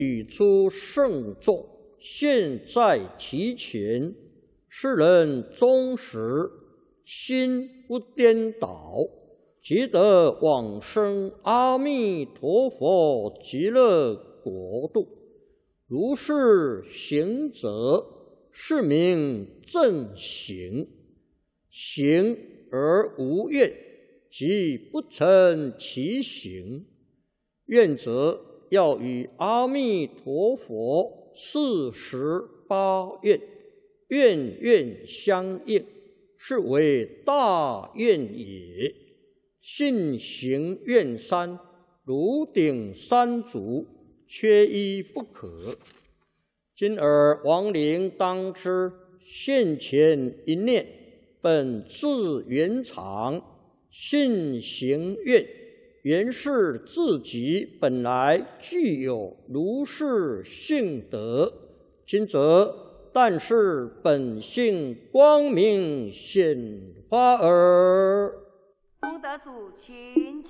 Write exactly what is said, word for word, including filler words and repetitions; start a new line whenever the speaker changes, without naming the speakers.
语出圣众，现在其前，世人忠实，心不颠倒，即得往生阿弥陀佛极乐国度。如是行者，是名正行。行而无愿，即不成其行。愿者要与阿弥陀佛四十八愿，愿愿相应，是为大愿也。信行愿三，如顶三足，缺一不可。今尔亡灵当知，现前一念，本自圆常，信行愿，原是自己本来具有如是性德。今则但是本性光明显发耳。
功德主，请起。